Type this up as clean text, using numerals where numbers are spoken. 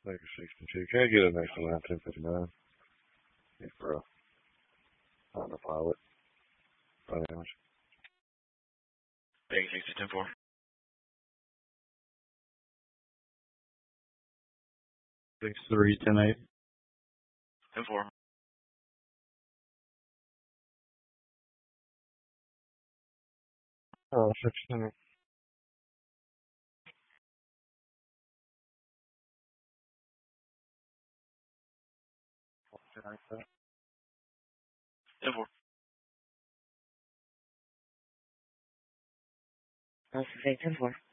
Baker 62. Can I get a next line 1059? Yeah, for a pilot. Right damage. Baker 60, 10-4. 6-3, 10-8. 10-4. Oh, 16. 10-4. That's 10-4.